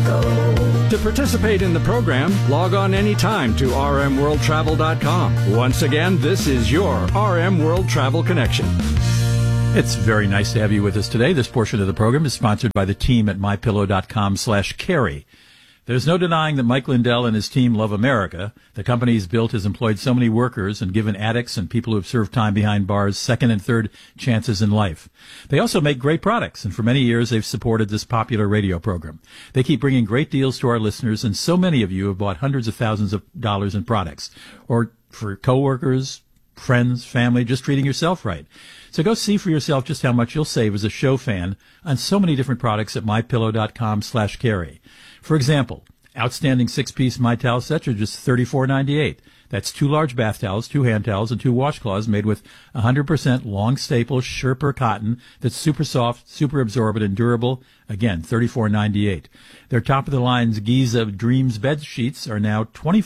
To participate in the program, log on anytime to rmworldtravel.com. Once again, this is your RM World Travel Connection. It's very nice to have you with us today. This portion of the program is sponsored by the team at mypillow.com/carry. There's no denying that Mike Lindell and his team love America. The company he's built has employed so many workers and given addicts and people who have served time behind bars second and third chances in life. They also make great products, and for many years they've supported this popular radio program. They keep bringing great deals to our listeners, and so many of you have bought hundreds of thousands of dollars in products, or for coworkers, friends, family, just treating yourself right. So go see for yourself just how much you'll save as a show fan on so many different products at mypillow.com/carry. For example, outstanding 6-piece My Towel sets are just $34.98. That's 2 large bath towels, 2 hand towels, and 2 washcloths made with 100% long staple Sherpa cotton that's super soft, super absorbent, and durable. Again, $34.98. Their top-of-the-line Giza Dreams bed sheets are now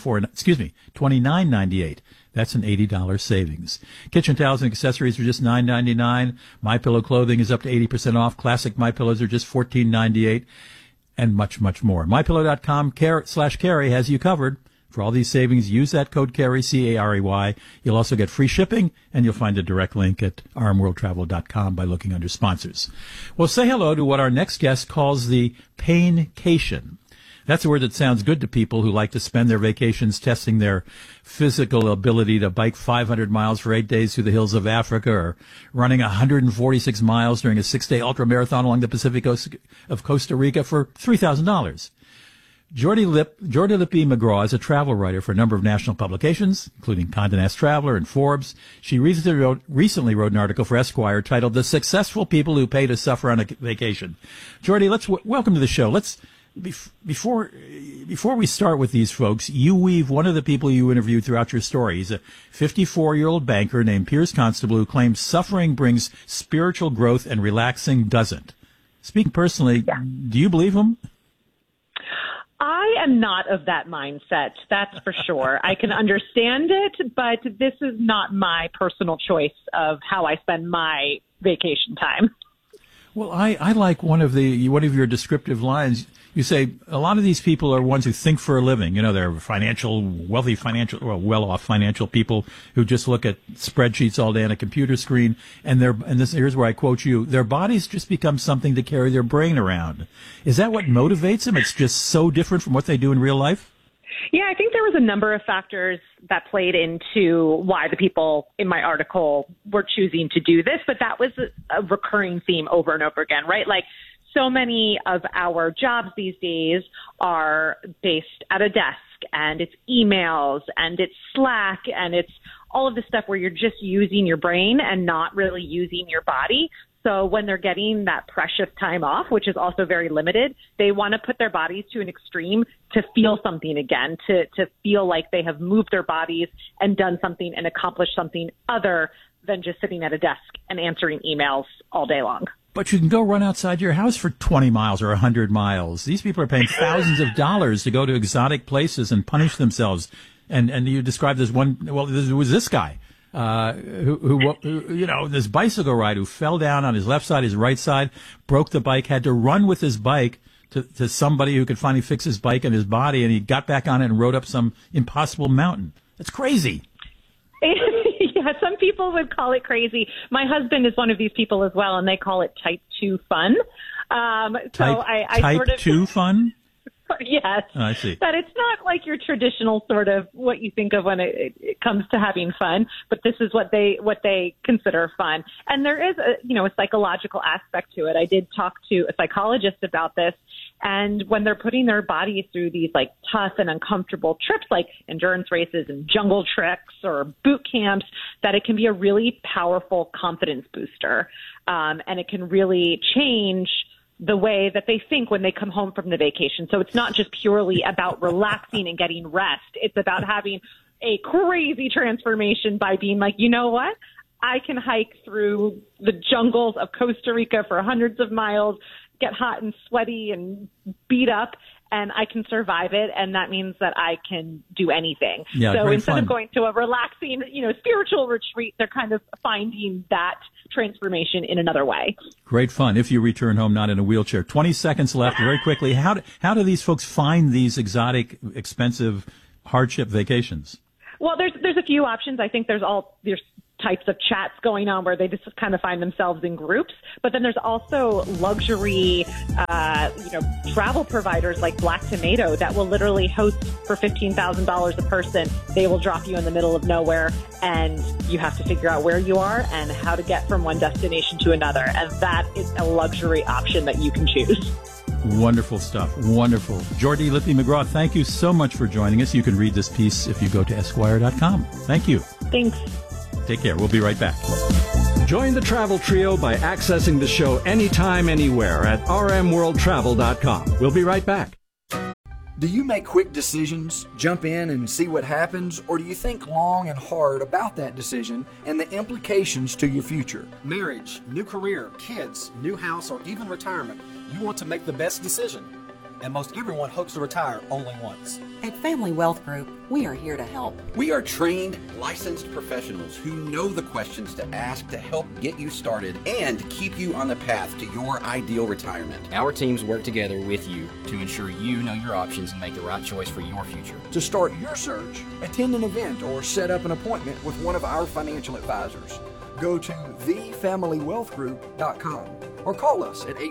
$29.98. That's an $80 savings. Kitchen towels and accessories are just $9.99. MyPillow clothing is up to 80% off. Classic MyPillows are just $14.98. And much, much more. MyPillow.com/carry has you covered. For all these savings, use that code CARRY, C-A-R-E-Y. You'll also get free shipping, and you'll find a direct link at rmworldtravel.com by looking under sponsors. Well, say hello to what our next guest calls the paincation. That's a word that sounds good to people who like to spend their vacations testing their physical ability to bike 500 miles for 8 days through the hills of Africa, or running 146 miles during a 6-day ultramarathon along the Pacific coast of Costa Rica for $3,000. Jordy Lippy McGraw is a travel writer for a number of national publications, including Condé Nast Traveler and Forbes. She recently wrote an article for Esquire titled "The Successful People Who Pay to Suffer on a Vacation." Jordy, welcome to the show. Before we start with these folks, you weave one of the people you interviewed throughout your story. He's a 54-year-old banker named Piers Constable who claims suffering brings spiritual growth and relaxing doesn't. Speaking personally, Do you believe him? I am not of that mindset, that's for sure. I can understand it, but this is not my personal choice of how I spend my vacation time. Well, I like one of your descriptive lines. You say a lot of these people are ones who think for a living. You know, they're well-off financial people who just look at spreadsheets all day on a computer screen. And here's where I quote you: their bodies just become something to carry their brain around. Is that what motivates them? It's just so different from what they do in real life? Yeah, I think there was a number of factors that played into why the people in my article were choosing to do this, but that was a recurring theme over and over again, right? Like, so many of our jobs these days are based at a desk, and it's emails, and it's Slack, and it's all of this stuff where you're just using your brain and not really using your body. So when they're getting that precious time off, which is also very limited, they want to put their bodies to an extreme to feel something again, to feel like they have moved their bodies and done something and accomplished something other than just sitting at a desk and answering emails all day long. But you can go run outside your house for 20 miles or 100 miles. These people are paying thousands of dollars to go to exotic places and punish themselves. And you described this one, well, there was this guy. This bicycle ride who fell down on his left side, his right side, broke the bike, had to run with his bike to somebody who could finally fix his bike and his body, and he got back on it and rode up some impossible mountain. That's crazy. Yeah, some people would call it crazy. My husband is one of these people as well, and they call it type 2 fun. Type 2 fun? Yes. Oh, I see. That it's not like your traditional sort of what you think of when it comes to having fun, but this is what they consider fun. And there is a psychological aspect to it. I did talk to a psychologist about this, and when they're putting their bodies through these like tough and uncomfortable trips like endurance races and jungle treks or boot camps, that it can be a really powerful confidence booster. And it can really change the way that they think when they come home from the vacation. So it's not just purely about relaxing and getting rest. It's about having a crazy transformation by being like, you know what? I can hike through the jungles of Costa Rica for hundreds of miles, get hot and sweaty and beat up, and I can survive it, and that means that I can do anything. Yeah, so instead fun. of going to a relaxing, spiritual retreat, they're kind of finding that transformation in another way. Great fun if you return home not in a wheelchair. 20 seconds left, very quickly. How do these folks find these exotic, expensive hardship vacations? Well, there's a few options. I think there's types of chats going on where they just kind of find themselves in groups. But then there's also luxury, travel providers like Black Tomato that will literally host for $15,000 a person. They will drop you in the middle of nowhere, and you have to figure out where you are and how to get from one destination to another. And that is a luxury option that you can choose. Wonderful stuff. Wonderful. Jordy Lippy McGraw, thank you so much for joining us. You can read this piece if you go to Esquire.com. Thank you. Thanks. Take care. We'll be right back. Join the Travel Trio by accessing the show anytime, anywhere at rmworldtravel.com. We'll be right back. Do you make quick decisions, jump in and see what happens, or do you think long and hard about that decision and the implications to your future? Marriage, new career, kids, new house, or even retirement. You want to make the best decision. And most everyone hopes to retire only once. At Family Wealth Group, we are here to help. We are trained, licensed professionals who know the questions to ask to help get you started and keep you on the path to your ideal retirement. Our teams work together with you to ensure you know your options and make the right choice for your future. To start your search, attend an event or set up an appointment with one of our financial advisors. Go to thefamilywealthgroup.com or call us at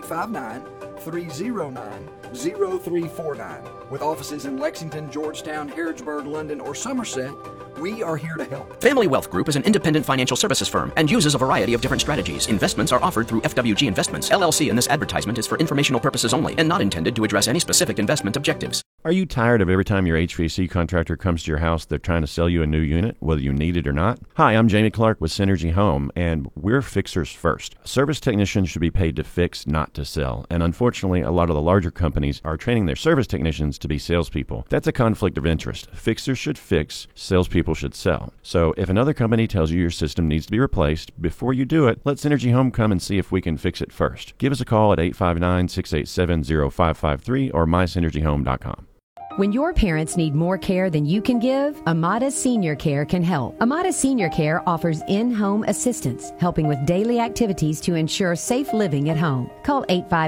859-309-0349. With offices in Lexington, Georgetown, Harrodsburg, London, or Somerset, we are here to help. Family Wealth Group is an independent financial services firm and uses a variety of different strategies. Investments are offered through FWG Investments, LLC, and this advertisement is for informational purposes only and not intended to address any specific investment objectives. Are you tired of every time your HVAC contractor comes to your house, they're trying to sell you a new unit, whether you need it or not? Hi, I'm Jamie Clark with Synergy Home, and we're fixers first. Service technicians should be paid to fix, not to sell. And unfortunately, a lot of the larger companies are training their service technicians to be salespeople. That's a conflict of interest. Fixers should fix, salespeople should sell. So if another company tells you your system needs to be replaced, before you do it, let Synergy Home come and see if we can fix it first. Give us a call at 859-687-0553 or mysynergyhome.com. When your parents need more care than you can give, Amada Senior Care can help. Amada Senior Care offers in-home assistance, helping with daily activities to ensure safe living at home. Call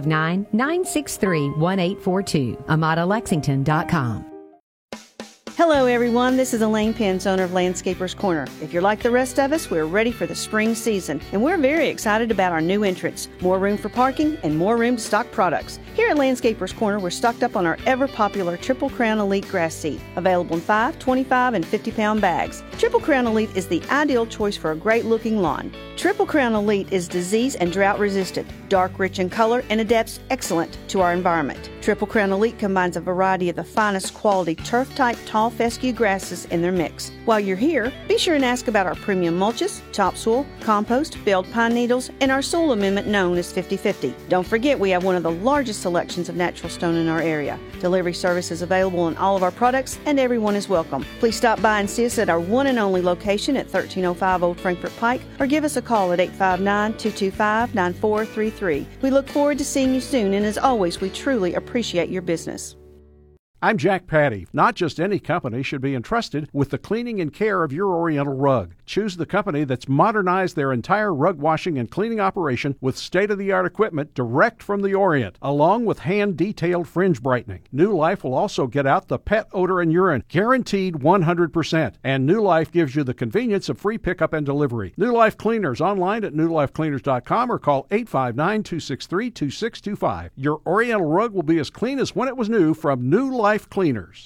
859-963-1842, AmadaLexington.com. Hello, everyone. This is Elaine Pence, owner of Landscapers Corner. If you're like the rest of us, we're ready for the spring season, and we're very excited about our new entrance. More room for parking and more room to stock products. Here at Landscapers Corner, we're stocked up on our ever-popular Triple Crown Elite grass seed, available in 5, 25, and 50-pound bags. Triple Crown Elite is the ideal choice for a great-looking lawn. Triple Crown Elite is disease and drought-resistant, dark, rich in color, and adapts excellent to our environment. Triple Crown Elite combines a variety of the finest quality turf-type tall fescue grasses in their mix. While you're here, be sure and ask about our premium mulches, topsoil, compost, belled pine needles, and our soil amendment known as 50/50. Don't forget we have one of the largest selections of natural stone in our area. Delivery service is available on all of our products, and everyone is welcome. Please stop by and see us at our one and only location at 1305 Old Frankfort Pike, or give us a call at 859-225-9433. We look forward to seeing you soon, and as always, we truly appreciate your business. I'm Jack Patty. Not just any company should be entrusted with the cleaning and care of your Oriental rug. Choose the company that's modernized their entire rug washing and cleaning operation with state-of-the-art equipment direct from the Orient, along with hand-detailed fringe brightening. New Life will also get out the pet odor and urine, guaranteed 100%. And New Life gives you the convenience of free pickup and delivery. New Life Cleaners online at newlifecleaners.com or call 859-263-2625. Your Oriental rug will be as clean as when it was new from New Life Cleaners.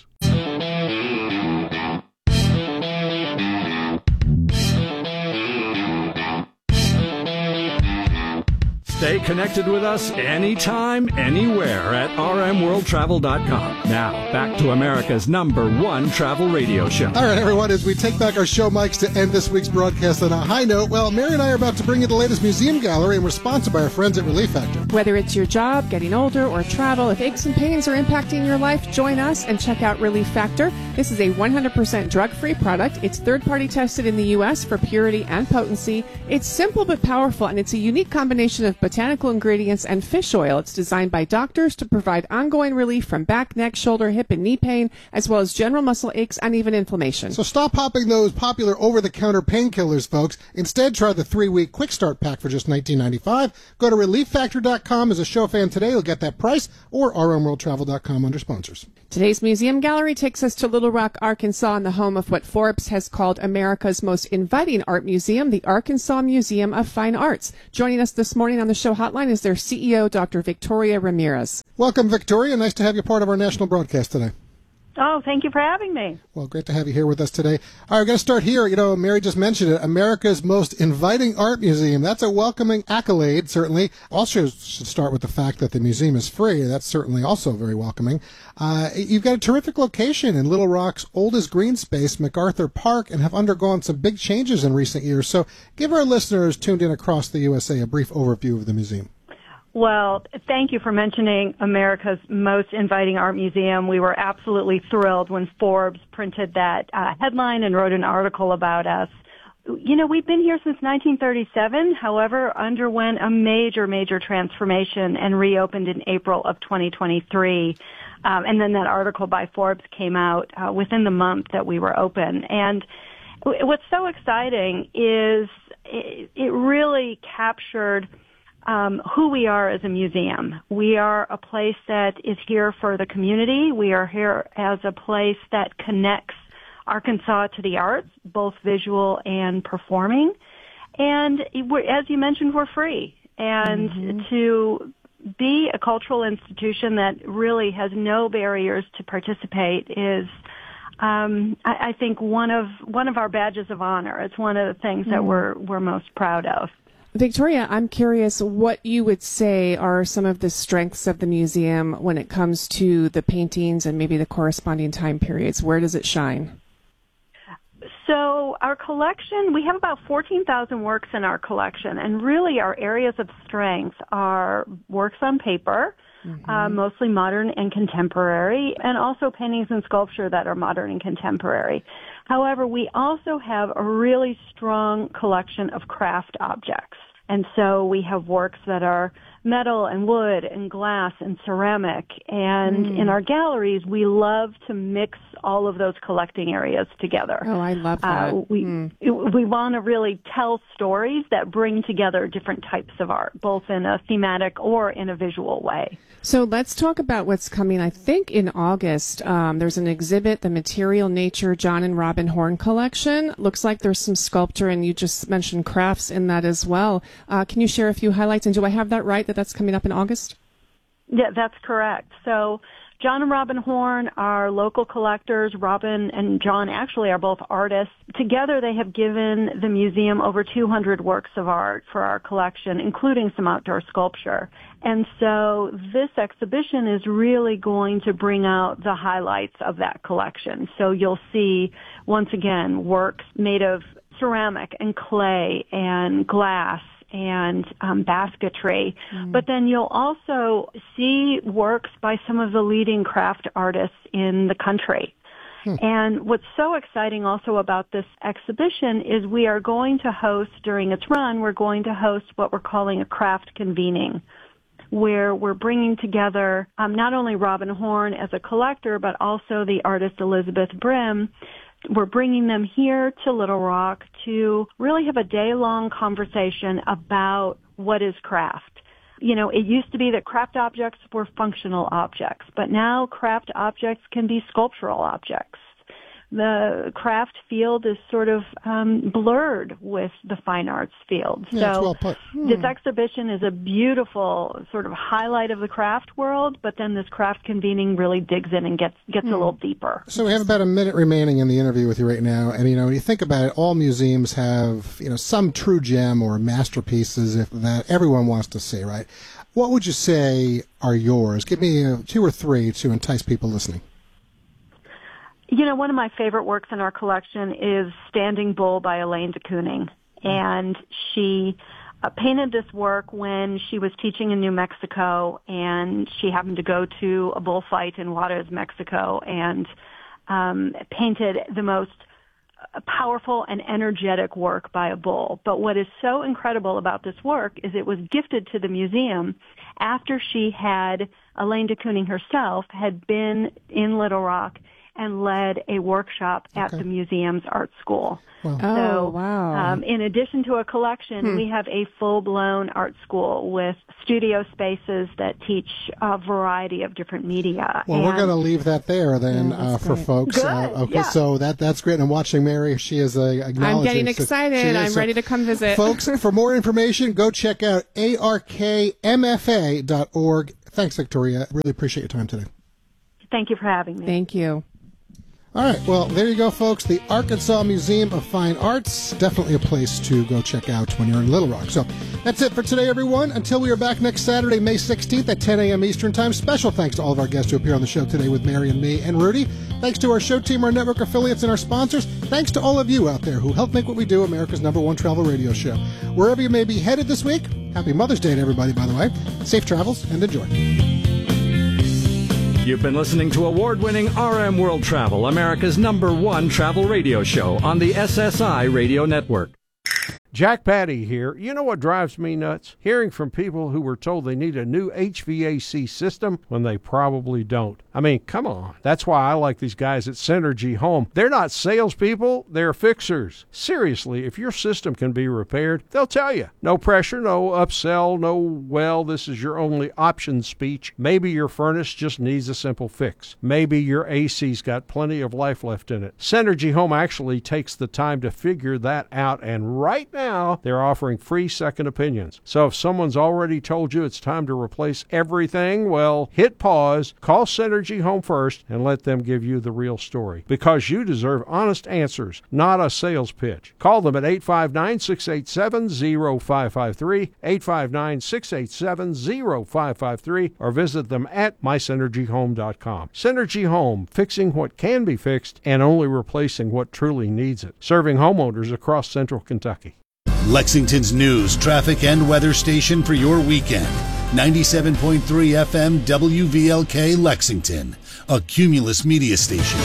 Stay connected with us anytime, anywhere at rmworldtravel.com. Now, back to America's #1 travel radio show. All right, everyone, as we take back our show mics to end this week's broadcast on a high note, well, Mary and I are about to bring you the latest museum gallery, and we're sponsored by our friends at Relief Factor. Whether it's your job, getting older, or travel, if aches and pains are impacting your life, join us and check out Relief Factor. This is a 100% drug-free product. It's third-party tested in the U.S. for purity and potency. It's simple but powerful, and it's a unique combination of botanical ingredients and fish oil. It's designed by doctors to provide ongoing relief from back, neck, shoulder, hip, and knee pain, as well as general muscle aches and even inflammation. So stop popping those popular over-the-counter painkillers, folks. Instead, try the 3-week Quick Start Pack for just $19.95. Go to ReliefFactor.com as a show fan today. You'll get that price, or rmworldtravel.com under sponsors. Today's museum gallery takes us to Little Rock, Arkansas, and the home of what Forbes has called America's most inviting art museum, the Arkansas Museum of Fine Arts. Joining us this morning on the show hotline is their CEO, Dr. Victoria Ramirez. Welcome, Victoria. Nice to have you part of our national broadcast today. Oh, thank you for having me. Well, great to have you here with us today. All right, we're going to start here. You know, Mary just mentioned it, America's most inviting art museum. That's a welcoming accolade, certainly. Also should start with the fact that the museum is free. That's certainly also very welcoming. You've got a terrific location in Little Rock's oldest green space, MacArthur Park, and have undergone some big changes in recent years. So give our listeners tuned in across the USA a brief overview of the museum. Well, thank you for mentioning America's most inviting art museum. We were absolutely thrilled when Forbes printed that headline and wrote an article about us. You know, we've been here since 1937, however, underwent a major transformation and reopened in April of 2023. And then that article by Forbes came out within the month that we were open. And what's so exciting is it really captured who we are as a museum. We are a place that is here for the community. We are here as a place that connects Arkansas to the arts, both visual and performing. And as you mentioned, we're free. And to be a cultural institution that really has no barriers to participate is, I think, one of our badges of honor. It's one of the things that we're most proud of. Victoria, I'm curious what you would say are some of the strengths of the museum when it comes to the paintings and maybe the corresponding time periods. Where does it shine? So our collection, we have about 14,000 works in our collection, and really our areas of strength are works on paper, mostly modern and contemporary, and also paintings and sculpture that are modern and contemporary. However, we also have a really strong collection of craft objects. And so we have works that are metal and wood and glass and ceramic. And in our galleries, we love to mix all of those collecting areas together. Oh, I love that. We want to really tell stories that bring together different types of art, both in a thematic or in a visual way. So let's talk about what's coming. I think in August, there's an exhibit, the Material Nature John and Robin Horn collection. Looks like there's some sculpture, and you just mentioned crafts in that as well. Can you share a few highlights? And do I have that right, that that's coming up in August? Yeah, that's correct. So John and Robin Horn are local collectors. Robin and John actually are both artists. Together they have given the museum over 200 works of art for our collection, including some outdoor sculpture. And so this exhibition is really going to bring out the highlights of that collection. So you'll see, once again, works made of ceramic and clay and glass and basketry. But then you'll also see works by some of the leading craft artists in the country. And what's so exciting also about this exhibition is we are going to host, during its run, we're going to host what we're calling a craft convening, where we're bringing together not only Robin Horn as a collector, but also the artist Elizabeth Brim. We're bringing them here to Little Rock to really have a day-long conversation about what is craft. You know, it used to be that craft objects were functional objects, but now craft objects can be sculptural objects. The craft field is sort of blurred with the fine arts field. Yeah, so well put. This exhibition is a beautiful sort of highlight of the craft world, but then this craft convening really digs in and gets a little deeper. So we have about a minute remaining in the interview with you right now, and when you think about it, all museums have some true gem or masterpieces that everyone wants to see, right? What would you say are yours? Give me 2 or 3 to entice people listening. One of my favorite works in our collection is Standing Bull by Elaine de Kooning. And she painted this work when she was teaching in New Mexico, and she happened to go to a bullfight in Juarez, Mexico, and painted the most powerful and energetic work by a bull. But what is so incredible about this work is it was gifted to the museum after Elaine de Kooning herself had been in Little Rock and led a workshop at the museum's art school. Wow. So, wow. In addition to a collection, we have a full-blown art school with studio spaces that teach a variety of different media. Well, we're going to leave that there then for folks. Good. Okay, yeah. So that's great. And watching Mary, she is acknowledging. I'm getting excited. I'm ready to come visit. Folks, for more information, go check out arkmfa.org. Thanks, Victoria. Really appreciate your time today. Thank you for having me. Thank you. All right, well, there you go, folks. The Arkansas Museum of Fine Arts, definitely a place to go check out when you're in Little Rock. So that's it for today, everyone. Until we are back next Saturday, May 16th at 10 a.m. Eastern Time. Special thanks to all of our guests who appear on the show today with Mary and me and Rudy. Thanks to our show team, our network affiliates, and our sponsors. Thanks to all of you out there who help make what we do America's #1 travel radio show. Wherever you may be headed this week, happy Mother's Day to everybody, by the way. Safe travels and enjoy. You've been listening to award-winning RM World Travel, America's #1 travel radio show on the SSI Radio Network. Jack Patty here. You know what drives me nuts? Hearing from people who were told they need a new HVAC system when they probably don't. I mean, come on. That's why I like these guys at Synergy Home. They're not salespeople, they're fixers. Seriously, if your system can be repaired, they'll tell you. No pressure, no upsell, no, well, this is your only option speech. Maybe your furnace just needs a simple fix. Maybe your AC's got plenty of life left in it. Synergy Home actually takes the time to figure that out, and right now, they're offering free second opinions. So if someone's already told you it's time to replace everything, well, hit pause, call Synergy Home first, and let them give you the real story. Because you deserve honest answers, not a sales pitch. Call them at 859-687-0553, 859-687-0553, or visit them at mysynergyhome.com. Synergy Home, fixing what can be fixed and only replacing what truly needs it. Serving homeowners across central Kentucky. Lexington's news, traffic, and weather station for your weekend. 97.3 FM WVLK Lexington, a Cumulus media station.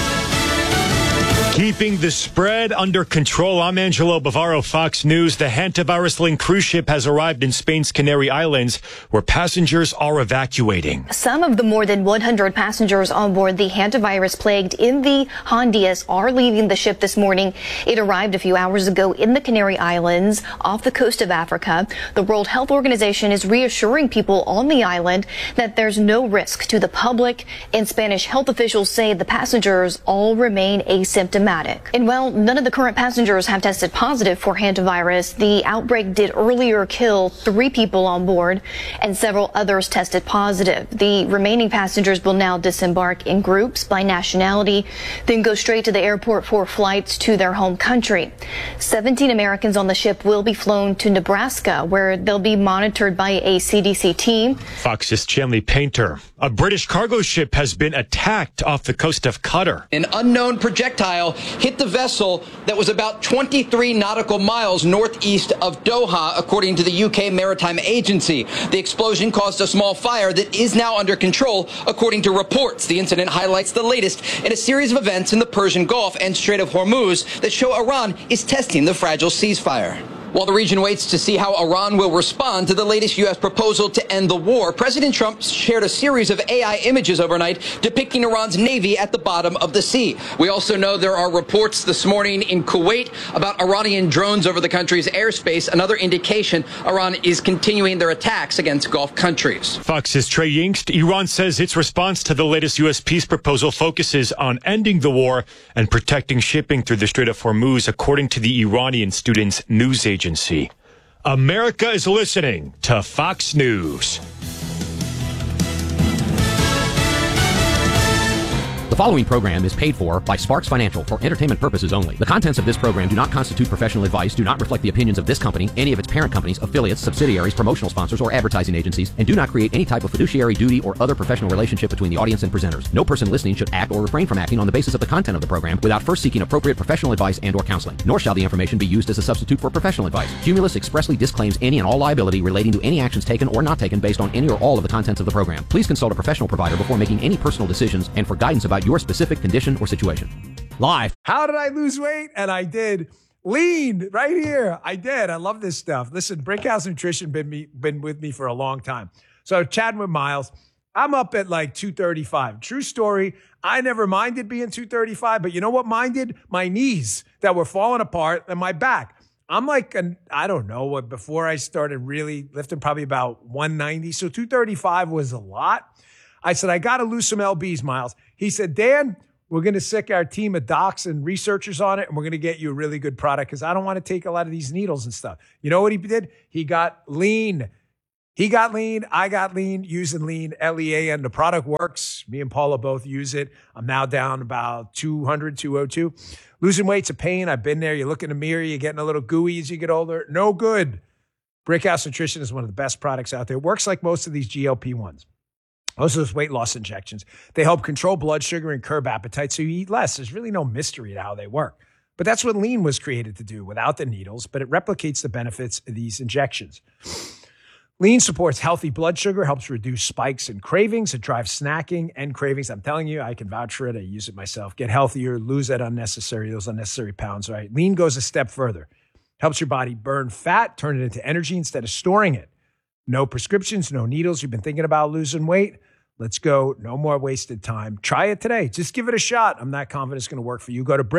Keeping the spread under control. I'm Angelo Bavaro, Fox News. The hantavirus-linked cruise ship has arrived in Spain's Canary Islands, where passengers are evacuating. Some of the more than 100 passengers on board the hantavirus-plagued MV Hondias are leaving the ship this morning. It arrived a few hours ago in the Canary Islands off the coast of Africa. The World Health Organization is reassuring people on the island that there's no risk to the public, and Spanish health officials say the passengers all remain asymptomatic. And while none of the current passengers have tested positive for hantavirus, the outbreak did earlier kill 3 people on board, and several others tested positive. The remaining passengers will now disembark in groups by nationality, then go straight to the airport for flights to their home country. 17 Americans on the ship will be flown to Nebraska, where they'll be monitored by a CDC team. Fox's Chanley Painter. A British cargo ship has been attacked off the coast of Qatar. An unknown projectile hit the vessel that was about 23 nautical miles northeast of Doha, according to the UK Maritime Agency. The explosion caused a small fire that is now under control, according to reports. The incident highlights the latest in a series of events in the Persian Gulf and Strait of Hormuz that show Iran is testing the fragile ceasefire. While the region waits to see how Iran will respond to the latest U.S. proposal to end the war, President Trump shared a series of AI images overnight depicting Iran's navy at the bottom of the sea. We also know there are reports this morning in Kuwait about Iranian drones over the country's airspace, another indication Iran is continuing their attacks against Gulf countries. Fox's Trey Yingst. Iran says its response to the latest U.S. peace proposal focuses on ending the war and protecting shipping through the Strait of Hormuz, according to the Iranian Students News Agency. America is listening to Fox News. The following program is paid for by Sparks Financial for entertainment purposes only. The contents of this program do not constitute professional advice, do not reflect the opinions of this company, any of its parent companies, affiliates, subsidiaries, promotional sponsors, or advertising agencies, and do not create any type of fiduciary duty or other professional relationship between the audience and presenters. No person listening should act or refrain from acting on the basis of the content of the program without first seeking appropriate professional advice and or counseling. Nor shall the information be used as a substitute for professional advice. Cumulus expressly disclaims any and all liability relating to any actions taken or not taken based on any or all of the contents of the program. Please consult a professional provider before making any personal decisions and for guidance about your specific condition or situation. Live. How did I lose weight? And I did. Lean right here. I did. I love this stuff. Listen, Brickhouse Nutrition been with me for a long time. So chatting with Miles, I'm up at like 235. True story. I never minded being 235, but you know what minded? My knees that were falling apart and my back. I'm like, I don't know, before I started really lifting, probably about 190. So 235 was a lot. I said, I got to lose some lbs, Miles. He said, Dan, we're going to sick our team of docs and researchers on it, and we're going to get you a really good product because I don't want to take a lot of these needles and stuff. You know what he did? He got lean. He got lean. I got lean using lean, LEAN. The product works. Me and Paula both use it. I'm now down about 200, 202. Losing weight's a pain. I've been there. You look in the mirror. You're getting a little gooey as you get older. No good. Brickhouse Nutrition is one of the best products out there. It works like most of these GLP-1s. Most of those weight loss injections, they help control blood sugar and curb appetite, so you eat less. There's really no mystery to how they work. But that's what lean was created to do without the needles, but it replicates the benefits of these injections. Lean supports healthy blood sugar, helps reduce spikes and cravings. It drives snacking and cravings. I'm telling you, I can vouch for it. I use it myself. Get healthier, lose those unnecessary pounds, right? Lean goes a step further. Helps your body burn fat, turn it into energy instead of storing it. No prescriptions, no needles. You've been thinking about losing weight? Let's go. No more wasted time. Try it today. Just give it a shot. I'm not confident it's going to work for you. Go to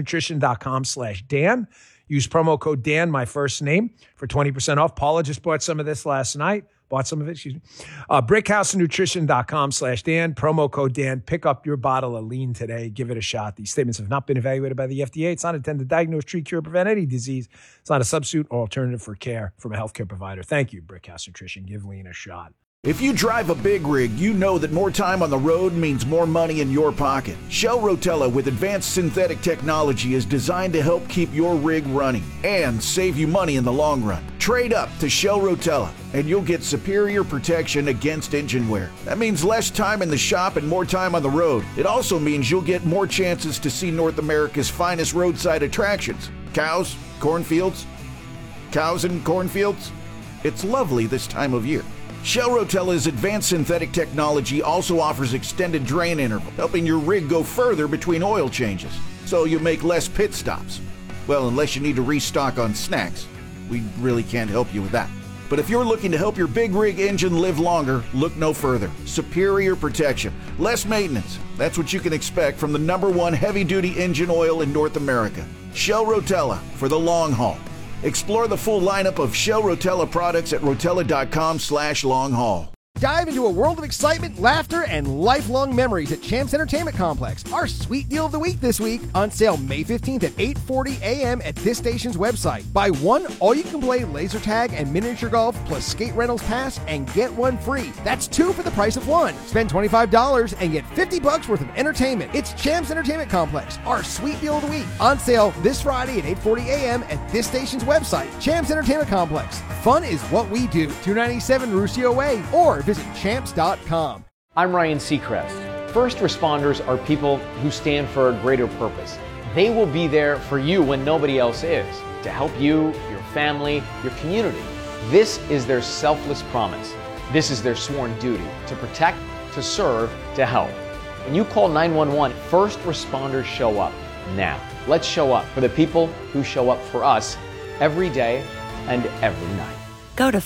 brickhousenutrition.com/Dan. Use promo code Dan, my first name, for 20% off. Paula just bought some of this last night. brickhousenutrition.com/Dan. Promo code Dan. Pick up your bottle of lean today. Give it a shot. These statements have not been evaluated by the FDA. It's not intended to diagnose, treat, cure, or prevent any disease. It's not a substitute or alternative for care from a healthcare provider. Thank you, Brickhouse Nutrition. Give lean a shot. If you drive a big rig, you know that more time on the road means more money in your pocket. Shell Rotella with advanced synthetic technology is designed to help keep your rig running and save you money in the long run. Trade up to Shell Rotella and you'll get superior protection against engine wear. That means less time in the shop and more time on the road. It also means you'll get more chances to see North America's finest roadside attractions. Cows, cornfields. Cows and cornfields. It's lovely this time of year. Shell Rotella's advanced synthetic technology also offers extended drain interval, helping your rig go further between oil changes, so you make less pit stops. Well, unless you need to restock on snacks. We really can't help you with that. But if you're looking to help your big rig engine live longer, look no further. Superior protection, less maintenance. That's what you can expect from the #1 heavy-duty engine oil in North America. Shell Rotella for the long haul. Explore the full lineup of Shell Rotella products at rotella.com/long-haul. Dive into a world of excitement, laughter, and lifelong memories at Champs Entertainment Complex. Our sweet deal of the week this week, on sale May 15th at 8:40 a.m. at this station's website. Buy one all-you-can-play laser tag and miniature golf plus skate rentals pass and get one free. That's two for the price of one. Spend $25 and get $50 worth of entertainment. It's Champs Entertainment Complex, our sweet deal of the week. On sale this Friday at 8:40 a.m. at this station's website. Champs Entertainment Complex. Fun is what we do. 297 Ruscio Way or visit champs.com. I'm Ryan Seacrest. First responders are people who stand for a greater purpose. They will be there for you when nobody else is, to help you, your family, your community. This is their selfless promise. This is their sworn duty, to protect, to serve, to help. When you call 911, first responders show up now. Let's show up for the people who show up for us every day and every night. Go to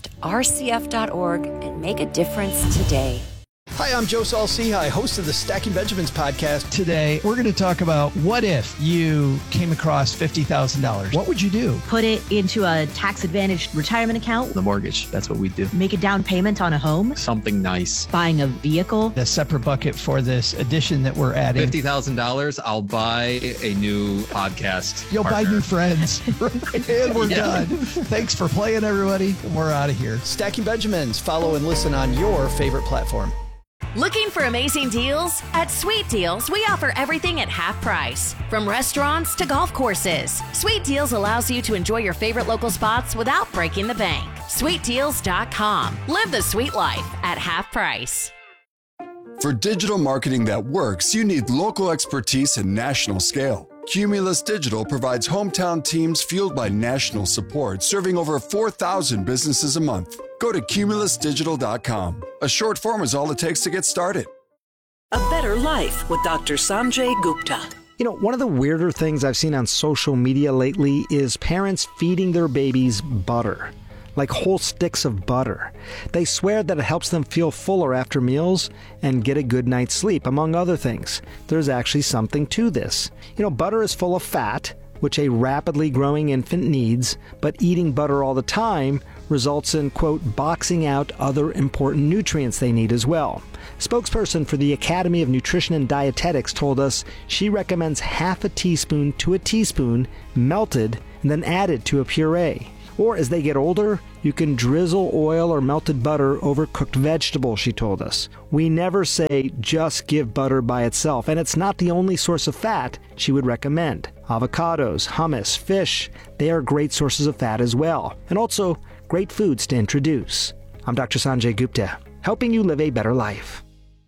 firstrcf.org and make a difference today. Hi, I'm Joe Saul-Sehy, host of the Stacking Benjamins podcast. Today, we're going to talk about what if you came across $50,000? What would you do? Put it into a tax-advantaged retirement account. The mortgage, that's what we do. Make a down payment on a home. Something nice. Buying a vehicle. A separate bucket for this addition that we're adding. $50,000, I'll buy a new podcast You'll partner. buy new friends. And we're done. Thanks for playing, everybody. We're out of here. Stacking Benjamins. Follow and listen on your favorite platform. Looking for amazing deals? At Sweet Deals, we offer everything at half price. From restaurants to golf courses, Sweet Deals allows you to enjoy your favorite local spots without breaking the bank. SweetDeals.com. Live the sweet life at half price. For digital marketing that works, you need local expertise and national scale. Cumulus Digital provides hometown teams fueled by national support, serving over 4,000 businesses a month. Go to cumulusdigital.com. A short form is all it takes to get started. A Better Life with Dr. Sanjay Gupta. You know, one of the weirder things I've seen on social media lately is parents feeding their babies butter. Like whole sticks of butter. They swear that it helps them feel fuller after meals and get a good night's sleep, among other things. There's actually something to this. You know, butter is full of fat, which a rapidly growing infant needs, but eating butter all the time results in, quote, boxing out other important nutrients they need as well. Spokesperson for the Academy of Nutrition and Dietetics told us she recommends half a teaspoon to a teaspoon melted and then added to a puree. Or as they get older, you can drizzle oil or melted butter over cooked vegetables, she told us. We never say just give butter by itself, and it's not the only source of fat she would recommend. Avocados, hummus, fish, they are great sources of fat as well, and also great foods to introduce. I'm Dr. Sanjay Gupta, helping you live a better life.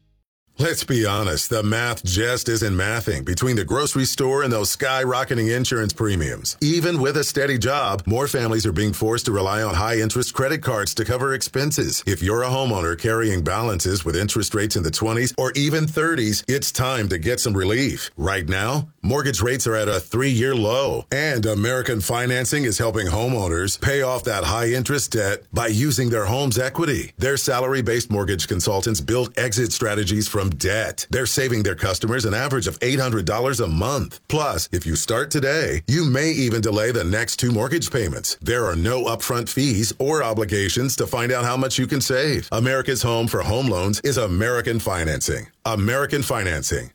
Let's be honest, the math just isn't mathing between the grocery store and those skyrocketing insurance premiums. Even with a steady job, more families are being forced to rely on high-interest credit cards to cover expenses. If you're a homeowner carrying balances with interest rates in the 20s or even 30s, it's time to get some relief. Right now, mortgage rates are at a 3-year low, and American Financing is helping homeowners pay off that high-interest debt by using their home's equity. Their salary-based mortgage consultants build exit strategies from debt. They're saving their customers an average of $800 a month. Plus, if you start today, you may even delay the next 2 mortgage payments. There are no upfront fees or obligations to find out how much you can save. America's home for home loans is American Financing. American Financing.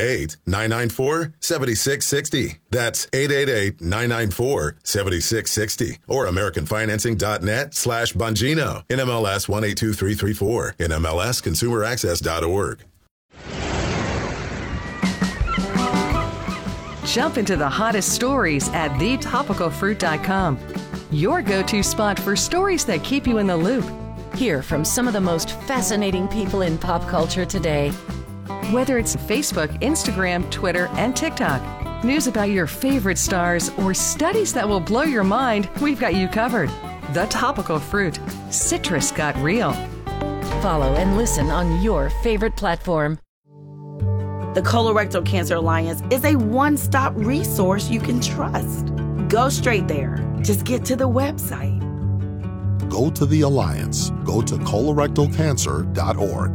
888-994-7660. That's 888-994-7660. Or AmericanFinancing.net/Bongino. NMLS 182334. NMLSConsumerAccess.org. Jump into the hottest stories at thetopicalfruit.com. Your go-to spot for stories that keep you in the loop. Hear from some of the most fascinating people in pop culture today. Whether it's Facebook, Instagram, Twitter, and TikTok, news about your favorite stars, or studies that will blow your mind, we've got you covered. The Topical Fruit. Citrus got real. Follow and listen on your favorite platform. The Colorectal Cancer Alliance is a one-stop resource you can trust. Go straight there. Just get to the website. Go to the Alliance. Go to colorectalcancer.org.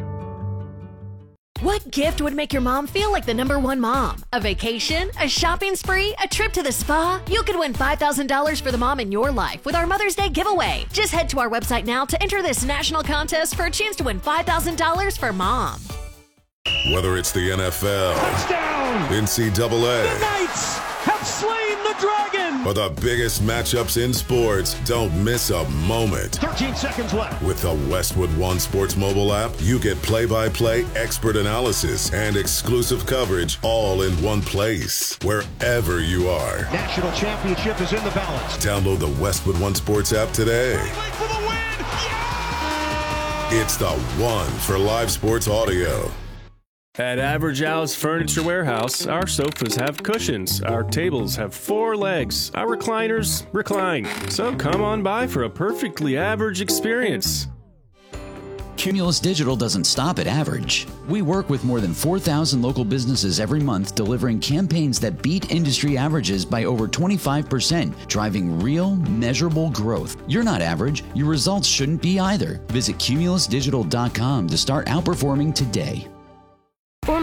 What gift would make your mom feel like the #1 mom? A vacation? A shopping spree? A trip to the spa? You could win $5,000 for the mom in your life with our Mother's Day giveaway. Just head to our website now to enter this national contest for a chance to win $5,000 for mom. Whether it's the NFL, touchdown, NCAA, the Knights have slain the dragon, or the biggest matchups in sports, don't miss a moment. 13 seconds left. With the Westwood One Sports mobile app, you get play-by-play expert analysis and exclusive coverage all in one place, wherever you are. National championship is in the balance. Download the Westwood One Sports app today. For the win. Yeah! It's the one for live sports audio. At Average Al's Furniture Warehouse, our sofas have cushions, our tables have 4 legs, our recliners recline. So come on by for a perfectly average experience. Cumulus Digital doesn't stop at average. We work with more than 4,000 local businesses every month, delivering campaigns that beat industry averages by over 25%, driving real, measurable growth. You're not average. Your results shouldn't be either. Visit cumulusdigital.com to start outperforming today. Former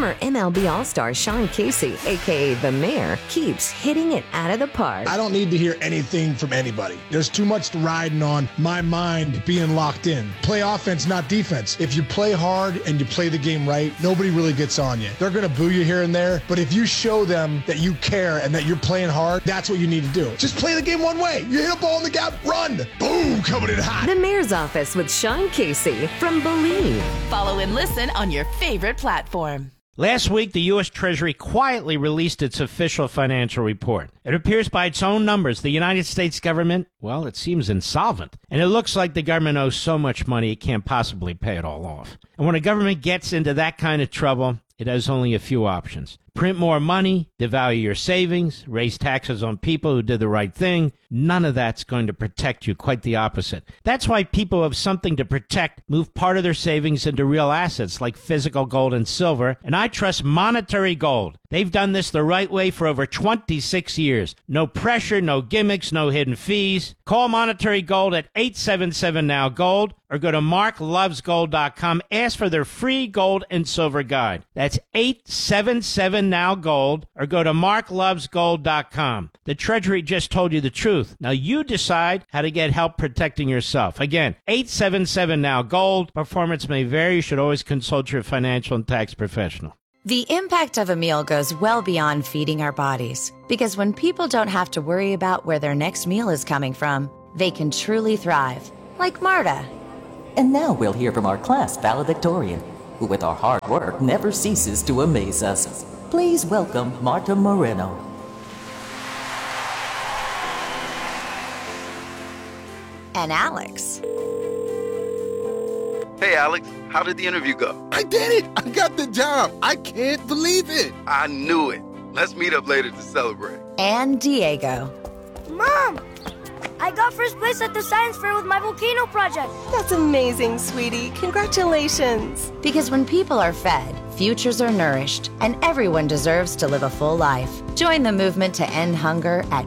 Former MLB All-Star Sean Casey, a.k.a. The Mayor, keeps hitting it out of the park. I don't need to hear anything from anybody. There's too much riding on my mind being locked in. Play offense, not defense. If you play hard and you play the game right, nobody really gets on you. They're going to boo you here and there, but if you show them that you care and that you're playing hard, that's what you need to do. Just play the game one way. You hit a ball in the gap, run. Boom, coming in hot. The Mayor's Office with Sean Casey from Believe. Follow and listen on your favorite platform. Last week, the U.S. Treasury quietly released its official financial report. It appears by its own numbers, the United States government, well, it seems insolvent. And it looks like the government owes so much money it can't possibly pay it all off. And when a government gets into that kind of trouble, it has only a few options. Print more money, devalue your savings, raise taxes on people who did the right thing. None of that's going to protect you, quite the opposite. That's why people who have something to protect move part of their savings into real assets like physical gold and silver, and I trust Monetary Gold. They've done this the right way for over 26 years. No pressure, no gimmicks, no hidden fees. Call Monetary Gold at 877-NOW-GOLD or go to marklovesgold.com. Ask for their free gold and silver guide. That's 877-NOW-GOLD or go to marklovesgold.com. The Treasury just told you the truth. Now you decide how to get help protecting yourself. Again, 877-NOW-GOLD. Performance may vary. You should always consult your financial and tax professional. The impact of a meal goes well beyond feeding our bodies, because when people don't have to worry about where their next meal is coming from, they can truly thrive, like Marta. And now we'll hear from our class valedictorian, who with our hard work never ceases to amaze us. Please welcome Marta Moreno. And Alex. Hey, Alex, how did the interview go? I did it! I got the job! I can't believe it! I knew it. Let's meet up later to celebrate. And Diego. Mom! I got first place at the science fair with my volcano project. That's amazing, sweetie. Congratulations. Because when people are fed, futures are nourished, and everyone deserves to live a full life. Join the movement to end hunger at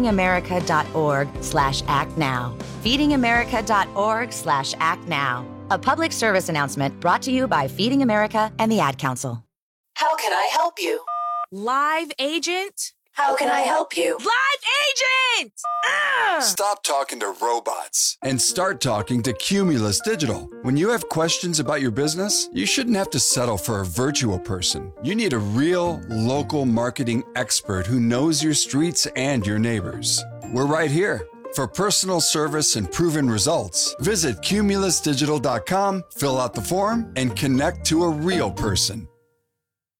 feedingamerica.org/actnow. feedingamerica.org/actnow. A public service announcement brought to you by Feeding America and the Ad Council. How can I help you? Live agent? How can I help you? Live agent! Stop talking to robots and start talking to Cumulus Digital. When you have questions about your business, you shouldn't have to settle for a virtual person. You need a real, local marketing expert who knows your streets and your neighbors. We're right here. For personal service and proven results, visit cumulusdigital.com, fill out the form, and connect to a real person.